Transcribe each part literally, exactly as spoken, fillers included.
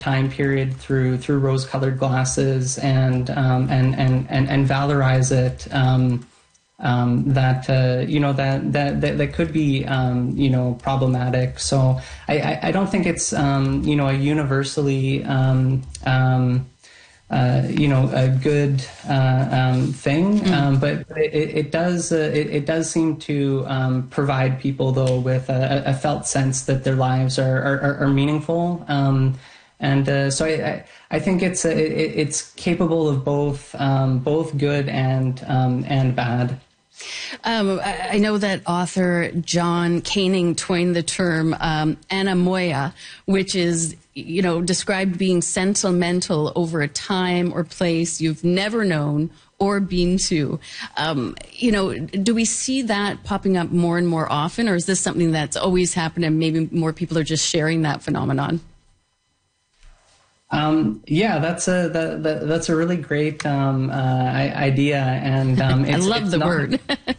time period through through rose-colored glasses and um, and, and and and valorize it. Um, Um, that uh, you know that, that that that could be um, you know problematic. So I, I, I don't think it's um, you know a universally um, um, uh, you know a good uh, um, thing, mm. um, but it, it does uh, it, it does seem to um, provide people though with a, a felt sense that their lives are are, are meaningful. Um, And uh, so I, I think it's uh, it, it's capable of both um, both good and um, and bad. Um, I know that author John Koenig coined the term um, anemoia, which is, you know, described being sentimental over a time or place you've never known or been to. Um, you know, do we see that popping up more and more often, or is this something that's always happened and maybe more people are just sharing that phenomenon? Um, yeah, that's a that, that, that's a really great um, uh, idea, and um, it's, I love it's the not, word.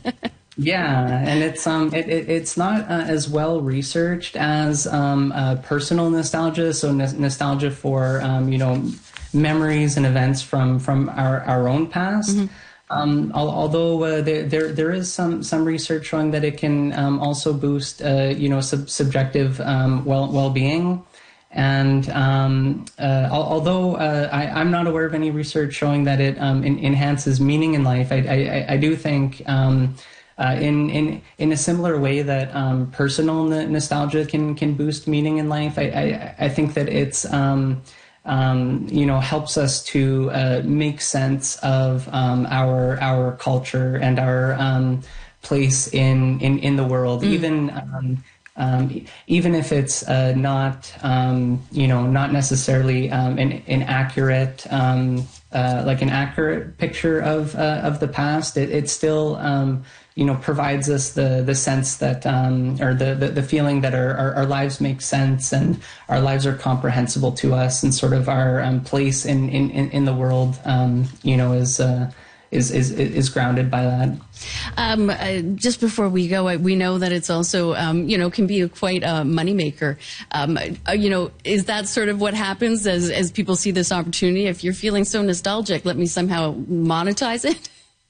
Yeah, and it's um it, it it's not uh, as well researched as um uh, personal nostalgia. So n- nostalgia for um you know memories and events from from our, our own past. Mm-hmm. Um, al- although uh, there, there there is some some research showing that it can um, also boost uh, you know sub- subjective um, well well being. And um, uh, although uh, I, I'm not aware of any research showing that it um, in, enhances meaning in life, I, I, I do think um, uh, in, in in a similar way that um, personal n- nostalgia can can boost meaning in life. I, I, I think that it's um, um, you know helps us to uh, make sense of um, our our culture and our um, place in, in, in the world, mm. even. Um, Um, even if it's uh, not, um, you know, not necessarily um, an, an accurate, um, uh, like an accurate picture of uh, of the past, it, it still, um, you know, provides us the the sense that, um, or the, the the feeling that our, our our lives make sense and our lives are comprehensible to us, and sort of our um, place in, in in the world, um, you know, is. Uh, Is, is is grounded by that. Um, uh, just before we go, I, we know that it's also, um, you know, can be a quite a moneymaker. Um, uh, you know, is that sort of what happens as, as people see this opportunity? If you're feeling so nostalgic, let me somehow monetize it?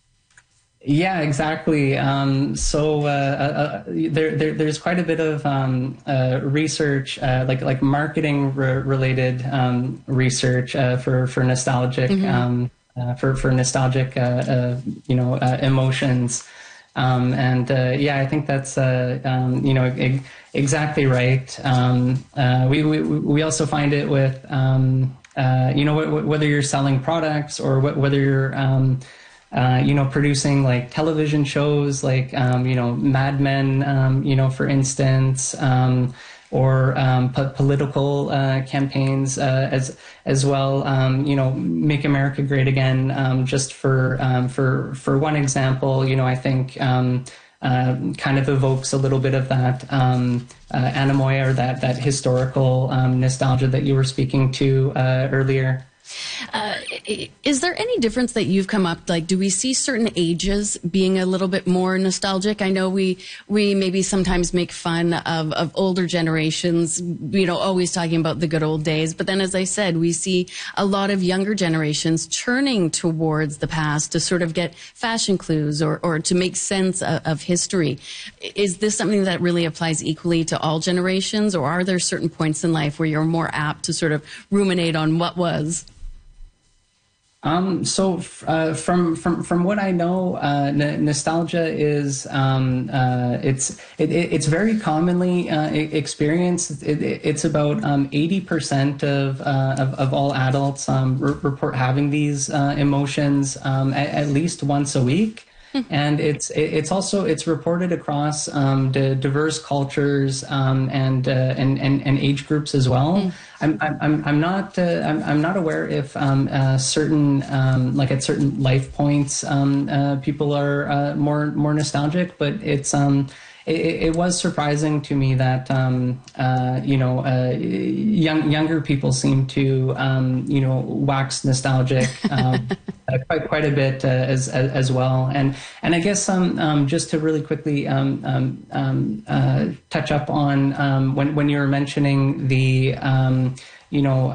Yeah, exactly. Um, so uh, uh, there, there, there's quite a bit of um, uh, research, uh, like like marketing re- related um, research uh, for for nostalgic. Mm-hmm. um, Uh, for for nostalgic, uh, uh, you know, uh, emotions, um, and uh, yeah, I think that's uh, um, you know e- exactly right. Um, uh, we, we we also find it with um, uh, you know w- whether you're selling products or w- whether you're um, uh, you know producing like television shows like um, you know Mad Men, um, you know for instance. Um, or um, po- political uh, campaigns uh, as as well. Um, you know, Make America Great Again. Um, just for um, for for one example, you know, I think um, uh, kind of evokes a little bit of that um, uh, anemoia, or that that historical um, nostalgia that you were speaking to uh, earlier. Uh, is there any difference that you've come up, like, do we see certain ages being a little bit more nostalgic? I know we we maybe sometimes make fun of, of older generations, you know, always talking about the good old days. But then, as I said, we see a lot of younger generations churning towards the past to sort of get fashion clues or, or to make sense of, of history. Is this something that really applies equally to all generations, or are there certain points in life where you're more apt to sort of ruminate on what was? Um, so uh, from from from what I know, uh, n- nostalgia is um, uh, it's it, it's very commonly uh, experienced. It, it's about um, eighty percent of, uh, of of all adults um, re- report having these uh, emotions um, at, at least once a week. And it's it's also it's reported across um, the diverse cultures um, and, uh, and and and age groups as well. Mm. I'm I'm I'm not uh, I'm I'm not aware if um, uh, certain um, like at certain life points um, uh, people are uh, more more nostalgic, but it's um it, it was surprising to me that um, uh, you know uh, young younger people seem to um, you know wax nostalgic um, uh, quite quite a bit uh, as, as as well. And and I guess um, um, just to really quickly um, um, um, uh, touch up on um, when when you were mentioning the um, you know.